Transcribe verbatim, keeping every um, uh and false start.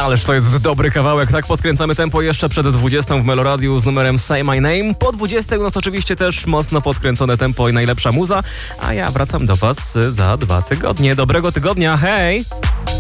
Ależ to jest dobry kawałek, tak podkręcamy tempo jeszcze przed dwudziestą w Meloradiu z numerem Say My Name. Po dwudziestej u nas oczywiście też mocno podkręcone tempo i najlepsza muza, a ja wracam do was za dwa tygodnie. Dobrego tygodnia, hej!